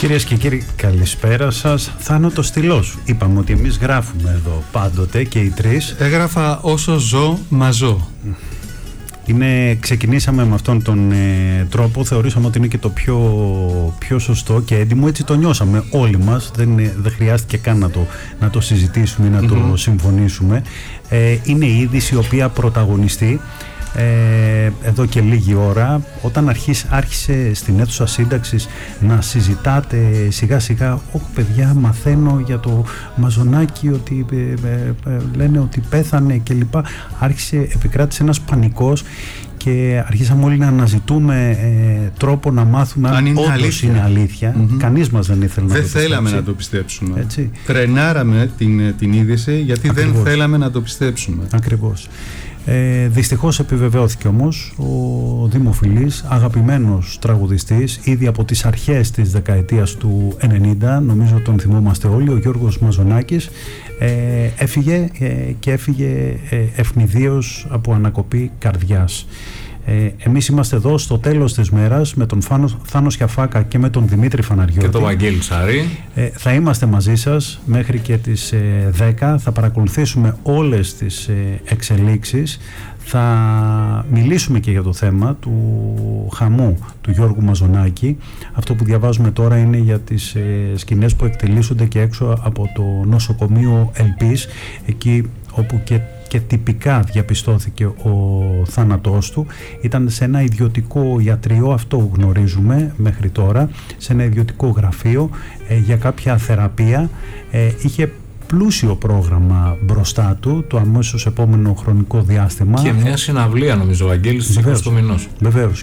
Κυρίες και κύριοι, καλησπέρα σας. Θάνο το στυλός. Είπαμε ότι εμείς γράφουμε εδώ πάντοτε και οι τρεις. Έγραφα όσο ζω, μα ζω. Ξεκινήσαμε με αυτόν τον τρόπο. Θεωρήσαμε ότι είναι και το πιο σωστό και έντιμο. Έτσι το νιώσαμε όλοι μας. Δεν χρειάστηκε καν να το συζητήσουμε ή να το συμφωνήσουμε. Είναι η είδηση η οποία πρωταγωνιστεί εδώ και λίγη ώρα, όταν άρχισε στην αίθουσα σύνταξης να συζητάτε σιγά σιγά, όχι παιδιά, μαθαίνω για το Μαζονάκι ότι λένε ότι πέθανε κλπ. Επικράτησε ένας πανικός και αρχίσαμε όλοι να αναζητούμε τρόπο να μάθουμε αν όντως είναι αλήθεια. Κανείς μας δεν ήθελε να το πιστέψει. Δεν θέλαμε να το πιστέψουμε. Έτσι. Τρενάραμε την είδηση γιατί Ακριβώς. Δεν θέλαμε να το πιστέψουμε. Ακριβώς. Δυστυχώς επιβεβαιώθηκε όμως ο δημοφιλής, αγαπημένος τραγουδιστής ήδη από τις αρχές της δεκαετίας του 90, νομίζω τον θυμόμαστε όλοι, ο Γιώργος Μαζονάκης, έφυγε και έφυγε ευνηδίως από ανακοπή καρδιάς. Εμείς είμαστε εδώ στο τέλος της μέρας με τον Θάνο Σιαφάκα και με τον Δημήτρη Φαναριώτη και τον Βαγγέλη Σαρή. Θα είμαστε μαζί σας μέχρι και τις 10. Θα παρακολουθήσουμε όλες τις εξελίξεις. Θα μιλήσουμε και για το θέμα του χαμού του Γιώργου Μαζονάκη. Αυτό που διαβάζουμε τώρα είναι για τις σκηνές που εκτελήσονται και έξω από το νοσοκομείο Ελπής, εκεί όπου και τυπικά διαπιστώθηκε ο θάνατός του. Ήταν σε ένα ιδιωτικό ιατρείο, αυτό γνωρίζουμε μέχρι τώρα, σε ένα ιδιωτικό γραφείο για κάποια θεραπεία. Είχε πλούσιο πρόγραμμα μπροστά του το αμέσως επόμενο χρονικό διάστημα. Και μια συναυλία, νομίζω, Βαγγέλη, στις 20 του μηνός. Βεβαίως.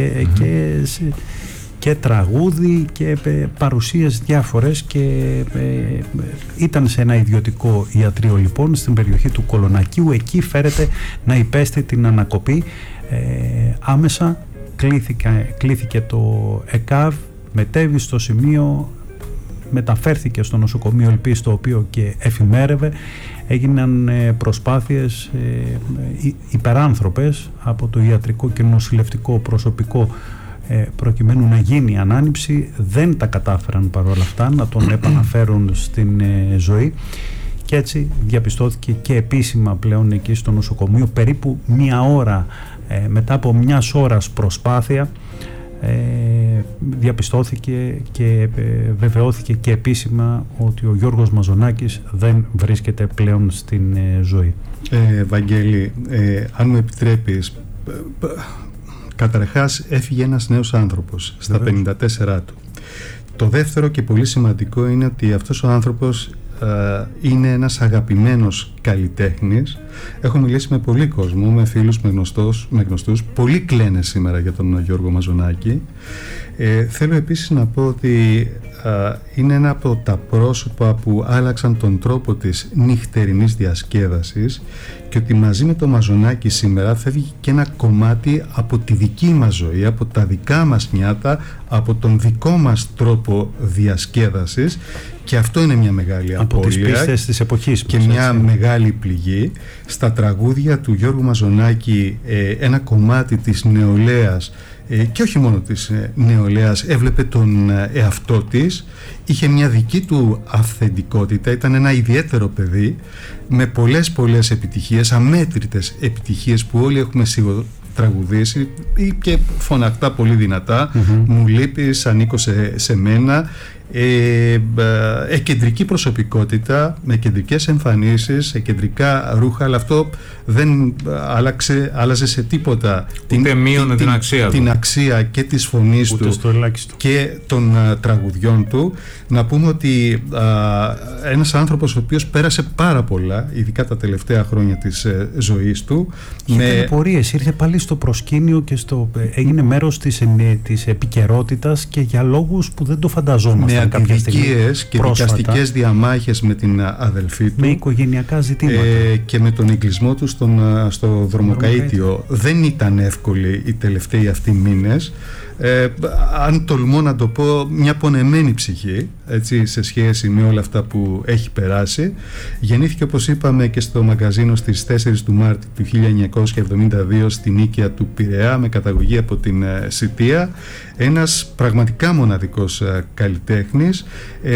Και τραγούδι και παρουσίες διάφορες και ήταν σε ένα ιδιωτικό ιατρείο λοιπόν στην περιοχή του Κολονακίου. Εκεί φέρεται να υπέστη την ανακοπή. Άμεσα κλήθηκε το ΕΚΑΒ, μετέβη στο σημείο, μεταφέρθηκε στο νοσοκομείο Ελπής, το οποίο και εφημέρευε. Έγιναν προσπάθειες υπεράνθρωπες από το ιατρικό και νοσηλευτικό προσωπικό προκειμένου να γίνει η ανάνυψη. Δεν τα κατάφεραν παρόλα αυτά να τον επαναφέρουν στην ζωή και έτσι διαπιστώθηκε και επίσημα πλέον εκεί στο νοσοκομείο. Περίπου μία ώρα μετά από μιας ώρας προσπάθεια διαπιστώθηκε και βεβαιώθηκε και επίσημα ότι ο Γιώργος Μαζονάκης δεν βρίσκεται πλέον στην ζωή. Βαγγέλη, αν μου επιτρέπεις, καταρχάς έφυγε ένας νέος άνθρωπος στα 54 του. Το δεύτερο και πολύ σημαντικό είναι ότι αυτός ο άνθρωπος είναι ένας αγαπημένος καλλιτέχνης. Έχω μιλήσει με πολύ κόσμο, με φίλους, με γνωστούς. Πολλοί κλαίνε σήμερα για τον Γιώργο Μαζονάκη. Θέλω επίσης να πω ότι είναι ένα από τα πρόσωπα που άλλαξαν τον τρόπο της νυχτερινής διασκέδασης και ότι μαζί με το Μαζονάκη σήμερα φεύγει και ένα κομμάτι από τη δική μας ζωή, από τα δικά μας νιάτα, από τον δικό μας τρόπο διασκέδασης, και αυτό είναι μια μεγάλη απώλεια από τις πίστες της εποχής και μια μεγάλη πληγή. Στα τραγούδια του Γιώργου Μαζονάκη ένα κομμάτι της νεολαίας και όχι μόνο της νεολαίας έβλεπε τον εαυτό της, είχε μια δική του αυθεντικότητα, ήταν ένα ιδιαίτερο παιδί με πολλές επιτυχίες, αμέτρητες επιτυχίες που όλοι έχουμε τραγουδήσει ή και φωναχτά πολύ δυνατά. Μου λείπεις, ανήκω σε μένα. Κεντρική προσωπικότητα με κεντρικές εμφανίσεις, κεντρικά ρούχα, αλλά αυτό δεν άλλαζε σε τίποτα την αξία και της φωνής του και των τραγουδιών του. Να πούμε ότι ένας άνθρωπος ο οποίος πέρασε πάρα πολλά, ειδικά τα τελευταία χρόνια της ζωής του, με πορείες, ήρθε πάλι στο προσκήνιο και έγινε μέρος της επικαιρότητας και για λόγους που δεν το φανταζόμασταν. Με αντιδικίες και δικαστικές διαμάχες με την αδελφή του, με οικογενειακά ζητήματα και με τον εγκλισμό του στο Δρομοκαΐτιο. Δεν ήταν εύκολοι οι τελευταίοι αυτοί μήνες. αν τολμώ να το πω, μια πονεμένη ψυχή, έτσι, σε σχέση με όλα αυτά που έχει περάσει. Γεννήθηκε, όπως είπαμε, και στο μαγκαζίνο στις 4 του Μάρτη του 1972 στην Νίκαια του Πειραιά, με καταγωγή από την Σιτία. Ένας πραγματικά μοναδικός καλλιτέχνης.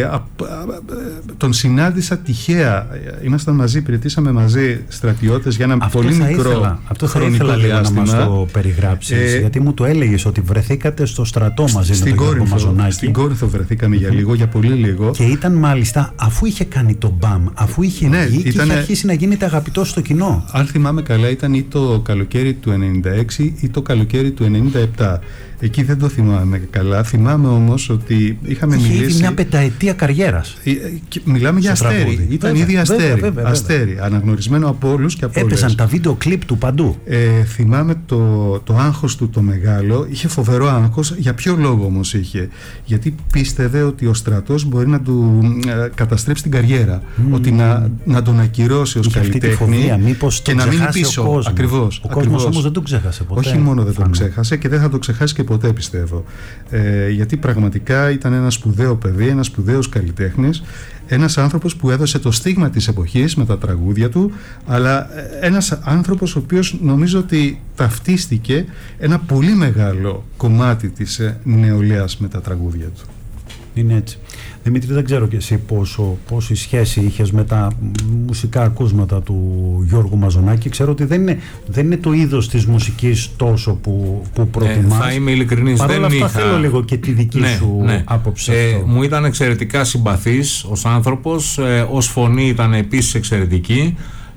Τον συνάντησα τυχαία. Ήμασταν μαζί, υπηρετήσαμε μαζί στρατιώτες για ένα πολύ μικρό χρονικό διάστημα. Να μας το περιγράψεις, γιατί μου το έλεγες ότι βρεθήκατε στο στρατό μαζί με τον Γιώργο Μαζονάκη. Στην Κόρινθο βρεθήκαμε για λίγο, για πολύ λίγο. Και ήταν μάλιστα αφού είχε κάνει το μπαμ, αφού είχε βγει και είχε αρχίσει να γίνεται αγαπητός στο κοινό. Αν θυμάμαι καλά, ήταν ή το καλοκαίρι του 96 ή το καλοκαίρι του 97. Εκεί δεν το θυμάμαι καλά. Θυμάμαι όμως ότι είχαμε μιλήσει. Είχε μια πενταετία καριέρας. Μιλάμε για αστέρι. Ήταν ήδη αστέρι. Αστέρι. Αναγνωρισμένο από όλους και από όλες. Έπαιζαν τα βίντεο κλιπ του παντού. Θυμάμαι το άγχος του το μεγάλο. Είχε φοβερό άγχος. Για ποιο λόγο όμως είχε? Γιατί πίστευε ότι ο στρατός μπορεί να του καταστρέψει την καριέρα. Ότι να τον ακυρώσει ως καλλιτέχνη και να μείνει πίσω. Ακριβώς. Ο κόσμος όμως δεν τον ξέχασε ποτέ. Όχι μόνο δεν τον ξέχασε και δεν θα τον ξεχάσει και ποτέ, πιστεύω. Γιατί πραγματικά ήταν ένα σπουδαίο παιδί, ένας σπουδαίος καλλιτέχνης, ένας άνθρωπος που έδωσε το στίγμα της εποχής με τα τραγούδια του, αλλά ένας άνθρωπος ο οποίος νομίζω ότι ταυτίστηκε ένα πολύ μεγάλο κομμάτι της νεολαίας με τα τραγούδια του. Είναι έτσι. Δημήτρη, δεν ξέρω και εσύ πόση σχέση είχες με τα μουσικά ακούσματα του Γιώργου Μαζονάκη. Ξέρω ότι δεν είναι το είδος της μουσικής τόσο που προτιμάς. Θα είμαι ειλικρινής. Παρ' όλα αυτά θέλω λίγο και τη δική σου άποψη. Μου ήταν εξαιρετικά συμπαθής ως άνθρωπος, ως φωνή ήταν επίσης εξαιρετική.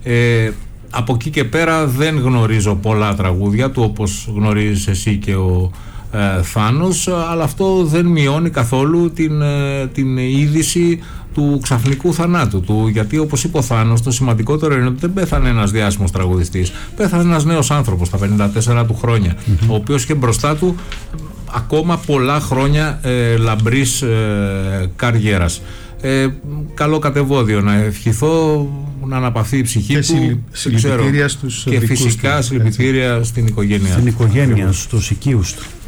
Από εκεί και πέρα δεν γνωρίζω πολλά τραγούδια του, όπως γνωρίζεις εσύ και ο Θάνος, αλλά αυτό δεν μειώνει καθόλου την είδηση του ξαφνικού θανάτου του, γιατί όπως είπε ο Θάνος, το σημαντικότερο είναι ότι δεν πέθανε ένας διάσημος τραγουδιστής, πέθανε ένας νέος άνθρωπος στα 54 του χρόνια, ο οποίος είχε μπροστά του ακόμα πολλά χρόνια λαμπρής καριέρας. Καλό κατεβόδιο, να ευχηθώ να αναπαυθεί η ψυχή του, συλληπιτήρια στους και φυσικά συλληπιτήρια στην οικογένεια. Στην οικογένεια, στους οικείους του.